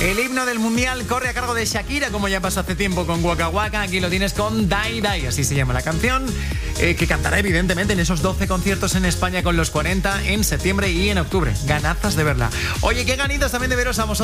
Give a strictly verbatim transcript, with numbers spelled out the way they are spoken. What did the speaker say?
El himno del mundial corre a cargo de Shakira, como ya pasó hace tiempo con Waka Waka. Aquí lo tienes con Dai Dai, así se llama la canción, eh, que cantará evidentemente en esos doce conciertos en España con los cuarenta en septiembre y en octubre. Ganazas de verla. Oye, qué ganitas también de veros a vosotros.